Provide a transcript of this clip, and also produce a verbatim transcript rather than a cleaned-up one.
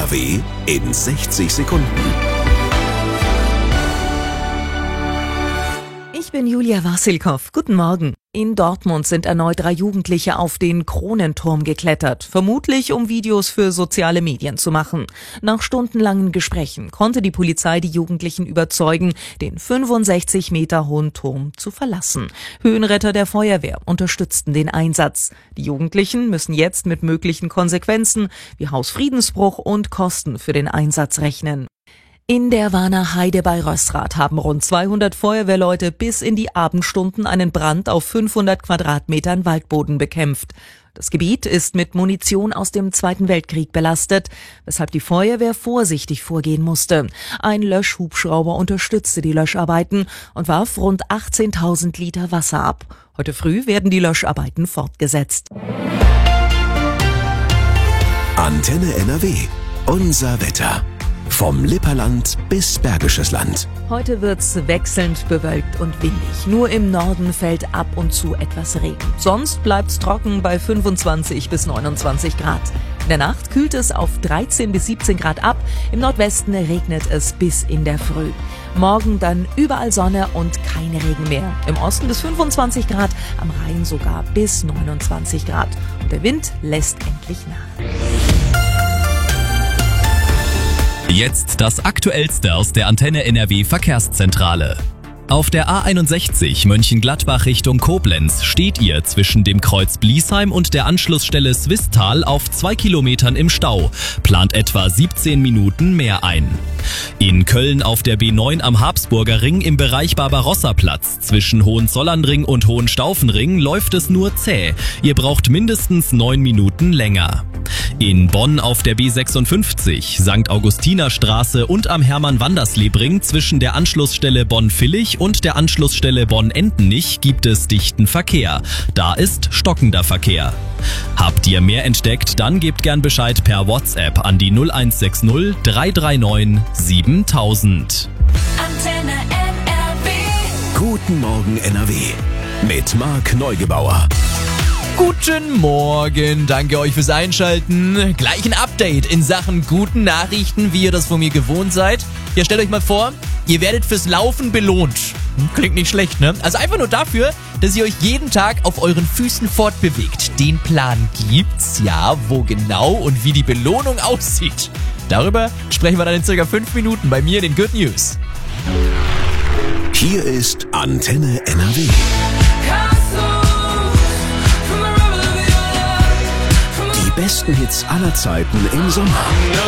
N R W in sechzig Sekunden. Ich bin Julia Wassilkow. Guten Morgen. In Dortmund sind erneut drei Jugendliche auf den Kronenturm geklettert, vermutlich um Videos für soziale Medien zu machen. Nach stundenlangen Gesprächen konnte die Polizei die Jugendlichen überzeugen, den fünfundsechzig Meter hohen Turm zu verlassen. Höhenretter der Feuerwehr unterstützten den Einsatz. Die Jugendlichen müssen jetzt mit möglichen Konsequenzen wie Hausfriedensbruch und Kosten für den Einsatz rechnen. In der Warner Heide bei Rösrath haben rund zweihundert Feuerwehrleute bis in die Abendstunden einen Brand auf fünfhundert Quadratmetern Waldboden bekämpft. Das Gebiet ist mit Munition aus dem Zweiten Weltkrieg belastet, weshalb die Feuerwehr vorsichtig vorgehen musste. Ein Löschhubschrauber unterstützte die Löscharbeiten und warf rund achtzehntausend Liter Wasser ab. Heute früh werden die Löscharbeiten fortgesetzt. Antenne N R W. Unser Wetter. Vom Lipperland bis Bergisches Land. Heute wird's wechselnd bewölkt und windig. Nur im Norden fällt ab und zu etwas Regen. Sonst bleibt's trocken bei fünfundzwanzig bis neunundzwanzig Grad. In der Nacht kühlt es auf dreizehn bis siebzehn Grad ab. Im Nordwesten regnet es bis in der Früh. Morgen dann überall Sonne und kein Regen mehr. Im Osten bis fünfundzwanzig Grad, am Rhein sogar bis neunundzwanzig Grad. Und der Wind lässt endlich nach. Jetzt das Aktuellste aus der Antenne N R W Verkehrszentrale. Auf der A einundsechzig Mönchengladbach Richtung Koblenz steht ihr zwischen dem Kreuz Bliesheim und der Anschlussstelle Swisttal auf zwei Kilometern im Stau. Plant etwa siebzehn Minuten mehr ein. In Köln auf der B neun am Habsburger Ring im Bereich Barbarossa-Platz zwischen Hohenzollernring und Hohenstaufenring läuft es nur zäh. Ihr braucht mindestens neun Minuten länger. In Bonn auf der B sechsundfünfzig, Sankt Augustinerstraße und am Hermann-Wandersleb-Ring zwischen der Anschlussstelle Bonn-Villig und der Anschlussstelle Bonn-Entenich gibt es dichten Verkehr. Da ist stockender Verkehr. Habt ihr mehr entdeckt, dann gebt gern Bescheid per WhatsApp an die null eins sechs null drei drei neun siebentausend. Antenne N R W. Guten Morgen N R W. Mit Marc Neugebauer. Guten Morgen, danke euch fürs Einschalten. Gleich ein Update in Sachen guten Nachrichten, wie ihr das von mir gewohnt seid. Ja, stellt euch mal vor, ihr werdet fürs Laufen belohnt. Klingt nicht schlecht, ne? Also einfach nur dafür, dass ihr euch jeden Tag auf euren Füßen fortbewegt. Den Plan gibt's, ja, wo genau und wie die Belohnung aussieht. Darüber sprechen wir dann in circa fünf Minuten bei mir in den Good News. Hier ist Antenne N R W. Die besten Hits aller Zeiten im Sommer.